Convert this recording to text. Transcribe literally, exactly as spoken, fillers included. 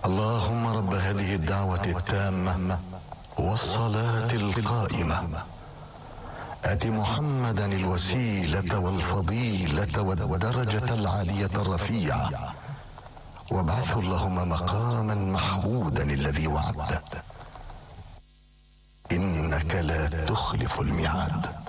اللهم رب هذه الدعوة التامة والصلاة القائمة آت محمدا الوسيلة والفضيلة والدرجة العالية الرفيعة وابعثه اللهم مقاما محمودا الذي وعدته إنك لا تخلف الميعاد.